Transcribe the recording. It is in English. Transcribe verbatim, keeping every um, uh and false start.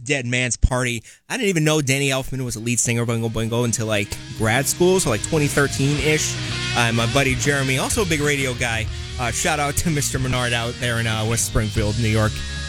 Dead Man's Party. I didn't even know Danny Elfman was a lead singer of Oingo Boingo until like grad school, so like twenty thirteen-ish. Uh, my buddy Jeremy, also a big radio guy. Uh, shout out to Mister Menard out there in uh, West Springfield, New York.